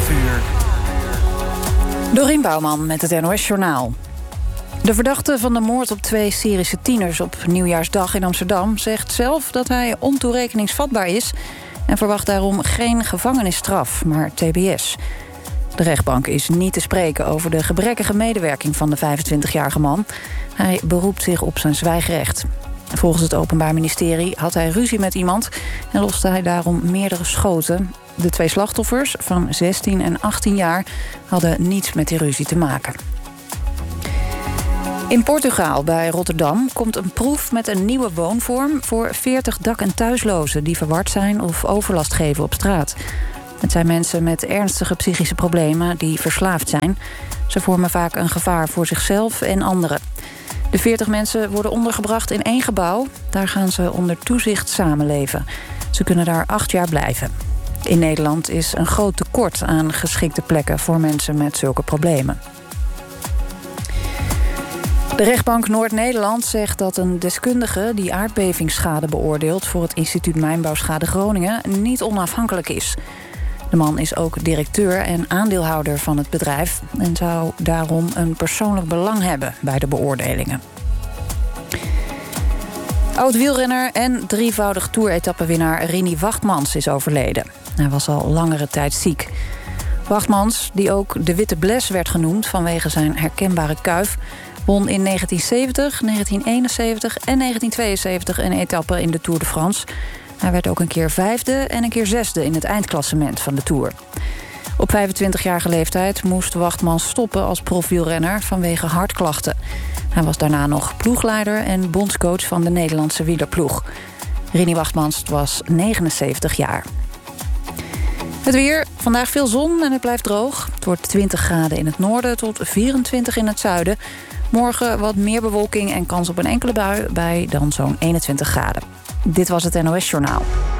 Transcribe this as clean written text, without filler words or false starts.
uur. Dorien Bouwman met het NOS-journaal. De verdachte van de moord op 2 Syrische tieners op Nieuwjaarsdag in Amsterdam zegt zelf dat hij ontoerekeningsvatbaar is en verwacht daarom geen gevangenisstraf, maar TBS. De rechtbank is niet te spreken over de gebrekkige medewerking van de 25-jarige man. Hij beroept zich op zijn zwijgrecht. Volgens het Openbaar Ministerie had hij ruzie met iemand en loste hij daarom meerdere schoten. De 2 slachtoffers van 16 en 18 jaar hadden niets met die ruzie te maken. In Portugal, bij Rotterdam, komt een proef met een nieuwe woonvorm voor 40 dak- en thuislozen die verward zijn of overlast geven op straat. Het zijn mensen met ernstige psychische problemen die verslaafd zijn. Ze vormen vaak een gevaar voor zichzelf en anderen. De 40 mensen worden ondergebracht in 1 gebouw. Daar gaan ze onder toezicht samenleven. Ze kunnen daar 8 jaar blijven. In Nederland is een groot tekort aan geschikte plekken voor mensen met zulke problemen. De rechtbank Noord-Nederland zegt dat een deskundige die aardbevingsschade beoordeelt voor het Instituut Mijnbouwschade Groningen niet onafhankelijk is. De man is ook directeur en aandeelhouder van het bedrijf en zou daarom een persoonlijk belang hebben bij de beoordelingen. Oud-wielrenner en 3-voudig Tour-etappenwinnaar Rini Wachtmans is overleden. Hij was al langere tijd ziek. Wachtmans, die ook de Witte Bles werd genoemd vanwege zijn herkenbare kuif, won in 1970, 1971 en 1972 een etappe in de Tour de France. Hij werd ook een keer 5e en een keer 6e in het eindklassement van de Tour. Op 25-jarige leeftijd moest Wachtmans stoppen als profwielrenner vanwege hartklachten. Hij was daarna nog ploegleider en bondscoach van de Nederlandse wielerploeg. Rini Wachtmans was 79 jaar. Het weer, vandaag veel zon en het blijft droog. Het wordt 20 graden in het noorden tot 24 in het zuiden. Morgen wat meer bewolking en kans op een enkele bui bij dan zo'n 21 graden. Dit was het NOS Journaal.